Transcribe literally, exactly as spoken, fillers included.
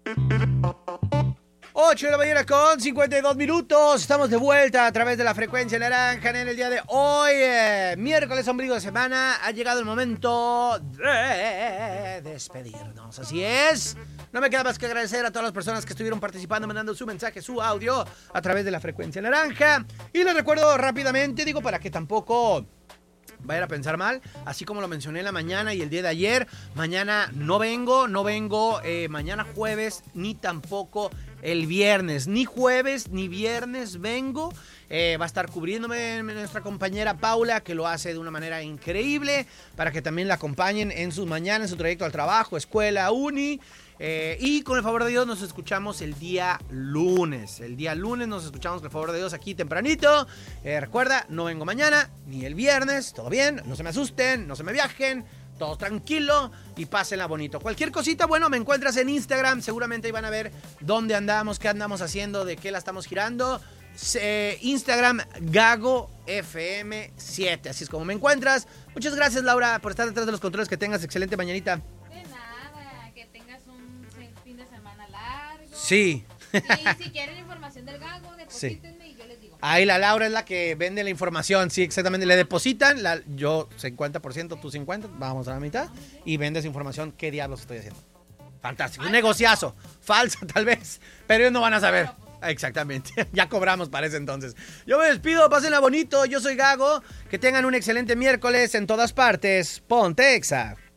ocho de la mañana con cincuenta y dos minutos. Estamos de vuelta a través de la frecuencia naranja en el día de hoy. Eh, miércoles, ombligo de semana. Ha llegado el momento de despedirnos. Así es. No me queda más que agradecer a todas las personas que estuvieron participando, mandando su mensaje, su audio a través de la frecuencia naranja. Y les recuerdo rápidamente, digo, para que tampoco vayan a pensar mal, así como lo mencioné en la mañana y el día de ayer, mañana no vengo, no vengo eh, mañana jueves, ni tampoco el viernes, ni jueves ni viernes vengo. Eh, va a estar cubriéndome nuestra compañera Paula, que lo hace de una manera increíble, para que también la acompañen en sus mañanas, en su trayecto al trabajo, escuela, uni. Eh, y con el favor de Dios nos escuchamos el día lunes. El día lunes nos escuchamos con el favor de Dios aquí tempranito. Eh, recuerda, no vengo mañana ni el viernes. Todo bien, no se me asusten, no se me viajen. Todo tranquilo y pásenla bonito. Cualquier cosita, bueno, me encuentras en Instagram. Seguramente ahí van a ver dónde andamos, qué andamos haciendo, de qué la estamos girando. Eh, Instagram Gago F M siete. Así es como me encuentras. Muchas gracias, Laura, por estar detrás de los controles. Que tengas excelente mañanita. Sí. Y si quieren información del Gago, deposítenme sí. Y yo les digo. Ahí la Laura es la que vende la información, sí, exactamente. Le depositan, la, yo cincuenta por ciento, tú cincuenta por ciento, vamos a la mitad. Y vendes información, ¿qué diablos estoy haciendo? Fantástico, un negociazo. Falso, tal vez, pero ellos no van a saber. Exactamente, ya cobramos para ese entonces. Yo me despido, pásenla bonito, yo soy Gago. Que tengan un excelente miércoles en todas partes. Ponte Exa.